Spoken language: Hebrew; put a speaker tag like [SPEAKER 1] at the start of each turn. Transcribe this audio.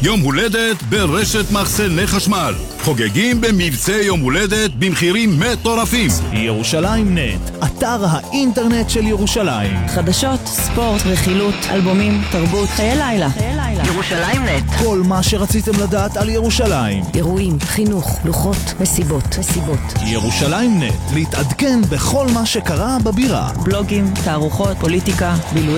[SPEAKER 1] יום הולדת ברשת מחסני חשמל. חוגגים במבצע יום הולדת במחירים מטורפים.
[SPEAKER 2] ירושלים נט, אתר האינטרנט של ירושלים.
[SPEAKER 3] חדשות, ספורט, רכילות, אלבומים, תרבות, חיי לילה. ירושלים נט.
[SPEAKER 2] כל מה שרציתם לדעת על ירושלים.
[SPEAKER 3] אירועים, חינוך, לוחות, מסיבות.
[SPEAKER 2] ירושלים נט, להתעדכן בכל מה שקרה בבירה.
[SPEAKER 3] בלוגים, תערוכות, פוליטיקה, בילוי.